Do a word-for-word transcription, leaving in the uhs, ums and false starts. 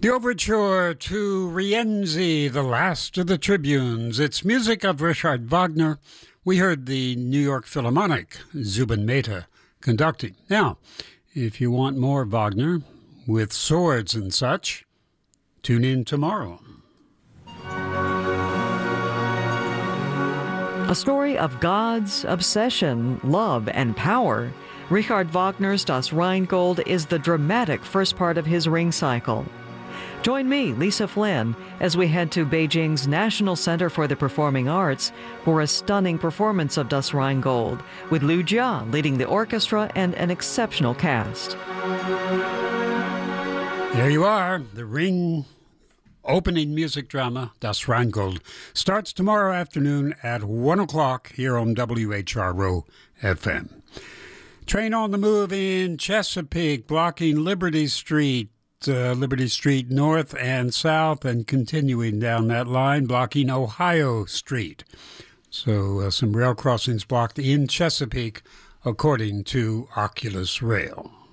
The overture to Rienzi, the last of the tribunes. It's music of Richard Wagner. We heard the New York Philharmonic, Zubin Mehta, conducting. Now, if you want more Wagner with swords and such, tune in tomorrow. A story of gods, obsession, love, and power. Richard Wagner's Das Rheingold is the dramatic first part of his Ring cycle. Join me, Lisa Flynn, as we head to Beijing's National Center for the Performing Arts for a stunning performance of Das Rheingold, with Liu Jia leading the orchestra and an exceptional cast. There you are, the Ring opening music drama, Das Rheingold, starts tomorrow afternoon at one o'clock here on W H R O F M. Train on the move in Chesapeake, blocking Liberty Street. Uh, Liberty Street north and south, and continuing down that line, blocking Ohio Street. So uh, some rail crossings blocked in Chesapeake, according to Oculus Rail.